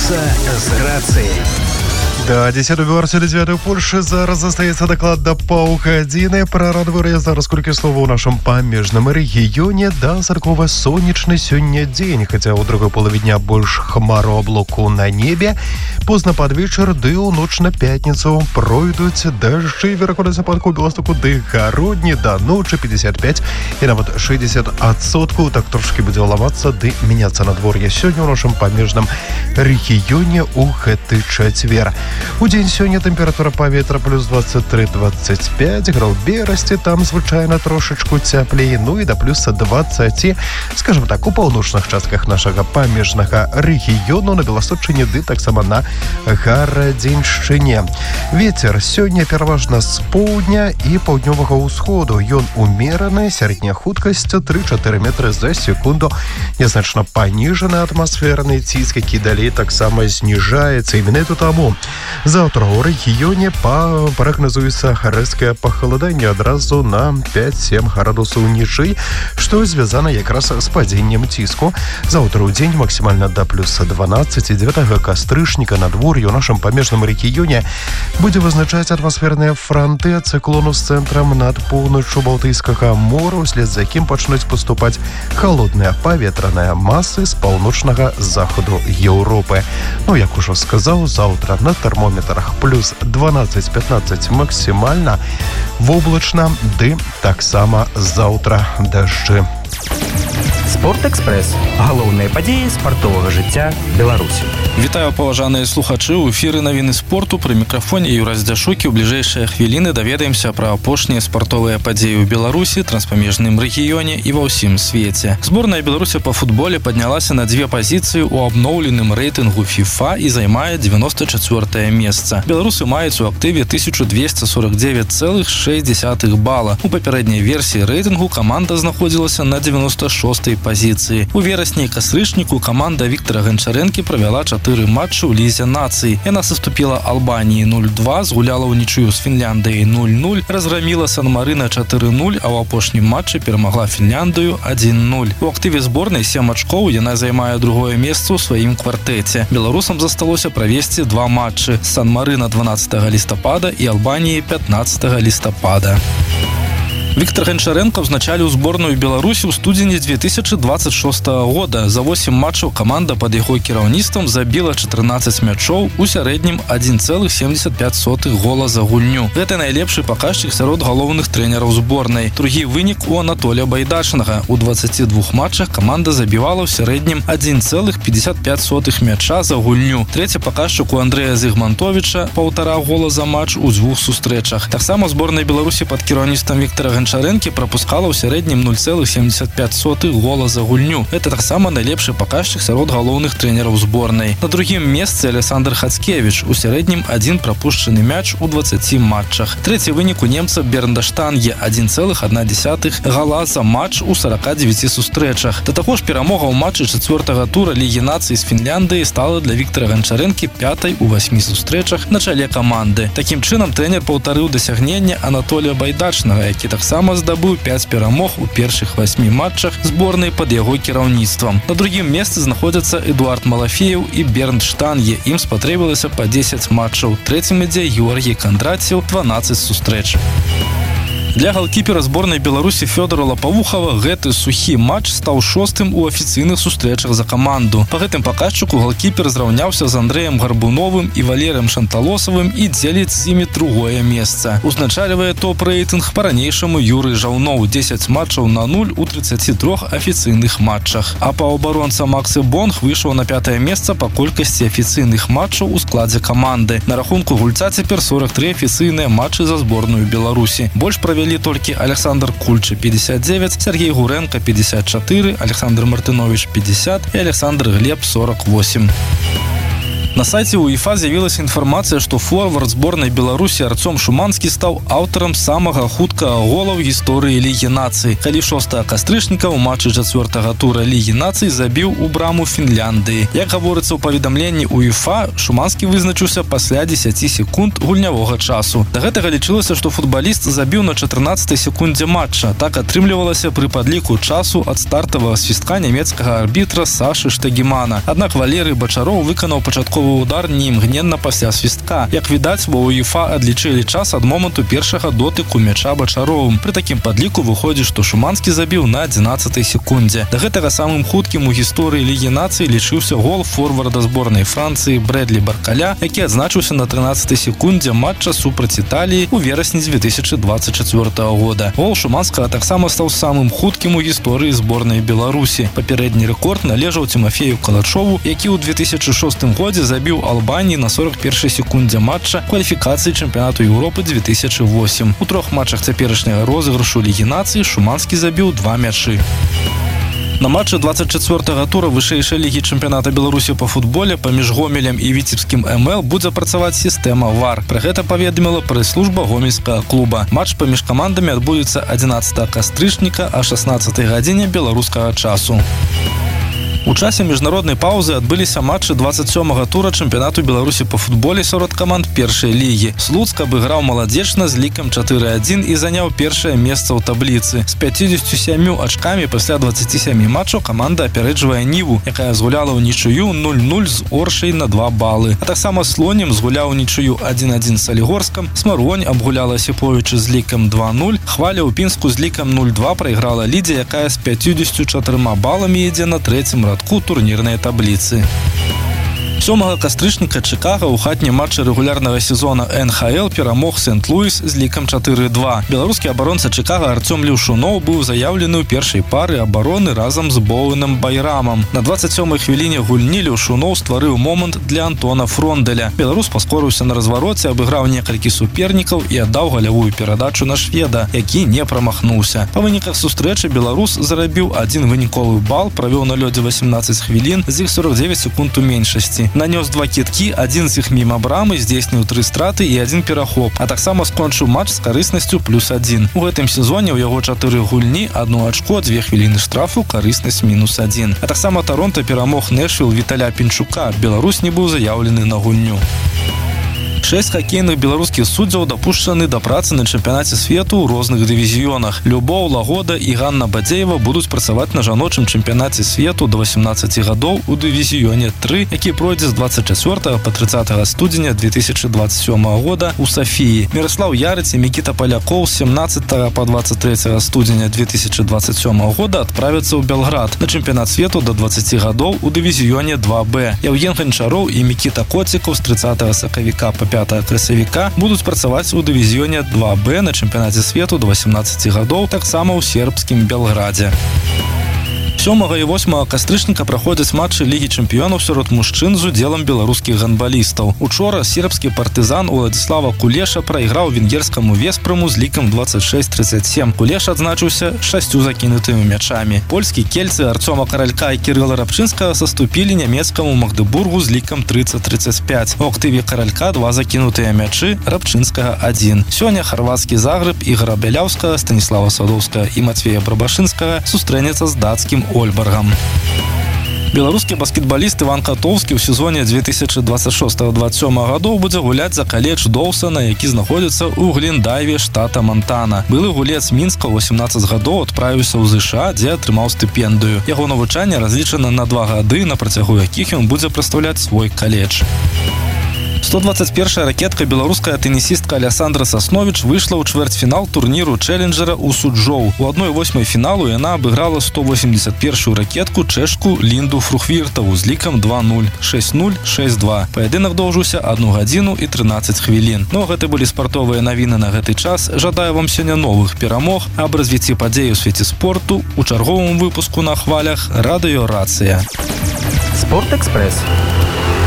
Спорта с грацией. Да, 10-ю Беларусі, 9-ю Польши. Зараз застаецца даклад да паўгадзіны. Пра радвыр'я зараз колькі слова ў нашым памежным рэгіёне. Да, царкова сонечны сёння дзень, хаця ў другой палове дня больш хмароблаку на небе. Позна пад вечар, ды ў ноч на пятніцу пройдуць дажджы. Верагоднасць ападкаў у Беластоку ды гародні да ночы 55 і нават 60%. Так трошки будзе ламацца ды мяняцца надвор'е сёння ў нашым памежным рэгіёне ў гэты чацвер. У дзень сёння тэмпература паветра плюс 23-25, граў Берасці, там звычайна трошачку цяплей, ну і да плюс 20, скажем так, у паўночных частках нашага памежнага рэгіёну, на Беласочыне ды таксама на Гарадзеншчыне. Вецер сёння пераважна з поўдня і паўднёвага ўсходу. Ён умераны, сярэдняя хуткасць 3-4 метры за секунду. Нязначна паніжаны атмасферны ціск, які далей таксама зніжаецца. Іменно это таму заўтра ў рэгіёне прагназуецца рэзкае пахаладанне адразу на 5-7 градусаў ніжэй, што звязана якраз з падзеннем ціску. Заўтра ў дзень максімальна да плюс 12, 9 кастрычніка надвор'е ў нашым памежным рэгіёне будзе вызначаць атмасферныя франты цыклону з цэнтрам над поўначчу Балтыйскага мора, услед за якім пачнуць паступаць халодныя паветраныя масы з паўночнага захаду Еўропы. Ну, як ужо сказаў, заўтра на термометрах плюс 12-15 максимально, воблачна, ды таксама заўтра дажджы. Спортэкспрэс. Галоўныя падзеі спартовага жыцця Беларусі. Вітаю, паважаныя слухачы. У эфіры навіны спорту, пры мікрафоне Юрась Дзяшукі. У бліжэйшыя хвіліны даведаемся пра апошнія спартовыя падзеі ў Беларусі, транспамежным рэгіёне і ва ўсім свеце. Зборная Беларусі па футболе паднялася на 2 пазіцыі ў абноўленым рэйтынгу FIFA і займае 94-е месца. Беларусы маюць у актыве 1249,6 бала. У папярэдняй версіі рэйтынгу каманда знаходзілася на 96-й пазіцыі. У верасні і кастрычніку каманда Віктара Ганчарэнкі правяла 4 матчы ў Лізе нацый. Яна саступіла Албаніі 0-2, згуляла ўнічыю з Фінляндыяй 0-0, разграміла Сан-Марына 4-0, а ў апошнім матчы перамагла Фінляндыю 1-0. У актыве зборнай 7 ачкоў, яна займае другое месца ў сваім квартэце. Беларусам засталося правесці 2 матчы: Сан-Марына 12 лістапада і Албаніі 15 лістапада. Віктар Ганчарэнка ўзначаліў зборную Беларусі ў студзені 2026 года. За 8 матчаў каманда пад яго кіраўніцтвам забіла 14 мячоў, у сярэднім 1,75 гола за гульню. Гэта найлепшы паказчык сярод галоўных трэнераў зборнай. Другі вынік у Анатолія Байдачнага. У 22 матчах каманда забівала ў сярэднім 1,55 мяча за гульню. Трэці паказчык у Андрэя Зігмантовіча, 1,5 гола за матч у 2 сустрэчах. Таксама зборная Беларусі пад кіраўніцтвам Віктара Ганчарэнкі прапускала ў сярэднім 0,75 гола за гульню. Это таксама найлепшы паказчык сярод галоўных трэнераў зборнай. На другім месцы Александр Хацкевіч, у сярэднім 1 прапушчаны мяч у 20 матчах. Трэці вынік у немца Бернда Штанге, 1,1 гала за матч у 49 сустрэчах. Да таго ж перамога ў матчы 4-го тура Лігі нацый з Фінляндыяй стала для Віктара Ганчарэнкі 5-й у 8 сустрэчах на чале каманды. Такім чынам трэнер паўтарыў дасягненне Анатолія Байдачнага, які таксама здабыў 5 перамог у першых 8 матчах зборнай пад яго кіраўніцтвам. На другім месцы знаходзяцца Эдуард Малафеев і Бернд Штанге. Ім спатрэбілася па 10 матчаў. Трэцім ідзе Георгій Кандраціў, 12 сустрэч. Для галкіпера зборнай Беларусі Фёдора Лапавухава гэты сухі матч стаў 6-м у афіцыйных сустрэчах за каманду. Па гэтым паказчыку галкіпер зраўняўся з Андрэем Гарбуновым і Валерыем Шанталосавым і дзеліць з імі другое месца. Узначальвае топ-рэйтынг па-ранейшаму Юрый Жаўноў, 10 матчаў на 0 у 33 афіцыйных матчах. А паўабаронца Максы Бонг выйшаў на 5-е месца па колькасці афіцыйных матчаў у складзе каманды. На рахунку гульца цяпер 43 афіцыйныя матчы за зборную Беларусі. Больш правялі толькі Александр Кульча 59, Сергей Гуренко 54, Александр Мартынович 50 і Александр Глеб 48. На сайте УЕФА з'явилася інфармацыя, што форвард зборнай Беларусі Артём Шуманскі стаў аўтарам самага хуткага гола ў гісторыі Лігі нацый, калі 6 кастрычніка ў матчы 4-го тура Лігі нацый забіў у браму Фінляндыі. Як гаворыцца ў паведамленні УЕФА, Шуманскі вызначыўся пасля 10 секунд гульнявога часу. Да гэтага лічылася, што футбаліст забіў на 14 секундзе матча. Так атрымлівалася пры падліку часу ад стартавага свістка нямецкага арбітра Сашы Штагімана. Аднак Валерый Бачароў выканаў пачатковы удар не імгненна пасля свістка. Як відаць, ва УЕФА адлічылі час ад моманту першага дотыку мяча Бачаровым. Пры такім падліку выходзіць, што Шуманскі забіў на 11 секундзе. Да гэтага самым хуткім у гісторыі Лігі нацый лічыўся гол форварда зборнай Францыі Брэдлі Баркаля, які адзначыўся на 13 секундзе матча супраць Італіі ў верасні 2024 года. Гол Шуманскага таксама стаў самым хуткім у гісторыі зборнай Беларусі. Папярэдні рэкорд належаў Тимофею Калачову, які ў 2006 годзе забіў Албаніі на 41 секундзе матча кваліфікацыі чэмпіянату Еўропы 2008. У 3 матчах цяперашняга розыгрышу Лігі нацый Шуманскі забіў 2 мячы. На матчы 24-го тура вышэйшай лігі чэмпіяната Беларусі па футболе паміж Гомелем і Віцебскім МЛ будзе працаваць сістэма ВАР. Пра гэта паведаміла прэс-служба гомельскага клуба. Матч паміж камандамі адбудзецца 11 кастрычніка а 16 гадзіне беларускага часу. У часе міжнароднай паўзы адбыліся матчы 27-го тура чэмпіянату Беларусі па футболе сярод каманд першай лігі. Слуцк абыграў маладзечна з лікам 4-1 і заняў першае месца ў табліцы. З 57 ачкамі пасля 27 матчаў каманда апярэджвае Ніву, якая згуляла ўнічыю 0-0 з Оршай на 2 балы. А таксама Слонім згуляў ўнічыю 1-1 з Салігорскам, Смаронь абгуляла Сіповічы з лікам 2-0, Хваля ў Пінску з лікам 0-2 прайграла Лідзе, якая з 54 баламі ідзе на 3-м радку турнірнай табліцы. 7 кастрычніка Чикаго ў хатнім матчы рэгулярнага сезона НХЛ перамог Сент-Луіс з лікам 4-2. Беларускі абаронца Чикаго Артём Леўшуноў быў заяўлены ў першай пары абароны разам з Боуэном Байрамам. На 27-й хвіліне гульні Леўшуноў стварыў момант для Антона Фронделя. Беларус паскорыўся на развароце, абыграў некалькі супернікаў і аддаў галявую перадачу на шведа, які не прамахнуўся. Па выніках сустрэчы беларус зарабіў 1 выніковы бал, правёў на лёдзе 18 хвілін, з іх 49 секунд у меншасці. Нанёс 2 кіткі, 1 з іх міма брамы, здзейсніў 3 страты і 1 перахоп, а таксама скончыў матч з карыснасцю +1. У гэтым сезоне ў яго 4 гульні, 1 ачко, 2 хвіліны штрафу, карыснасць -1. А таксама Таронто перамог Нэшвіл Віталя Пінчука. Беларусь не быў заяўлены на гульню. 6 хакейных беларускіх суддзяў дапушчаны да працы на чэмпіянаце свету ў розных дывізіёнах. Любоў Лагода і Ганна Бадзеева будуць працаваць на жаночым чэмпіянаце свету да 18 гадоў у дывізіёне 3, які пройдзе з 24 па 30 студзеня 2027 года ў Сафіі. Міраслаў Ярыць і Мікіта Палякоў з 17 па 23 студзеня 2027 года адправяцца ў Белград на чэмпіянат свету да 20 гадоў у дывізіёне 2Б. Яўген Ганчароў і Мікіта Коцікаў з 30 сакавіка па 5 красавіка будуць працаваць у дывізіёне 2Б на чэмпіянаце свету да 18 гадоў, таксама ў сербскім Белградзе. 7 і 8 кастрычніка праходзяць матчы Лігі чэмпіёнаў сярод мужчын з удзелам беларускіх гандбалістаў. Учора сербскі партызан Уладзіслава Кулеша прайграў венгерскаму Веспраму з лікам 26-37. Кулеш адзначыўся 6 закінутымі мячамі. Польскі кельцы Арцёма Каралька і Кірыла Рабчынскага саступілі нямецкаму Магдебургу з лікам 30-35. У актыве Каралька 2 закінутыя мячы, Рабчынскага 1. Сёння харвацкі Загрэб Ігара Бяляўскага, Станіслава Садоўскага і Матвея Брабашынскага сустрэнецца з дацкім Ольбаргам. Беларускі баскетбаліст Іван Катоўскі ў сезоне 2026-27 гадоў будзе гуляць за каледж Доусона, які знаходзіцца ў Глендайве, штата Монтана. Былы гулец Мінска ў 18 гадоў адправіўся ў ЗША, дзе атрымаў стыпендыю. Яго навучанне разлічана на 2 гады, на працягу якіх ён будзе прадстаўляць свой каледж. 121-я ракетка беларуская тэнісістка Алясандра Сасновіч выйшла ў чвэрцьфінал турніру Чэлленджера ў Суджоу. У 1/8 фіналу яна абыграла 181-ю ракетку чэшку Лінду Фрухвіртаву з лікам 2-0, 6-0, 6-2. Паядынак доўжыўся 1 гадзіну і 13 хвілін. Ну, гэта былі спартовыя навіны на гэты час. Жадаю вам сёння новых перамог, аб развіцці падзей у свеце спорту у чарговым выпуску на хвалях Радыё Рацыя. Спортэкспрэс.